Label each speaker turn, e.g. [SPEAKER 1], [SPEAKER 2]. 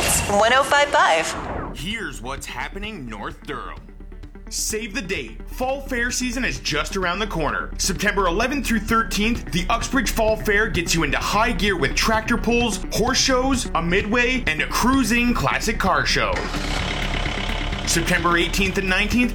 [SPEAKER 1] Hits 105.5.
[SPEAKER 2] Here's what's happening North Durham. Save the date. Fall Fair season is just around the corner. September 11th through 13th, the Uxbridge Fall Fair gets you into high gear with tractor pulls, horse shows, a midway, and a cruising classic car show. September 18th and 19th,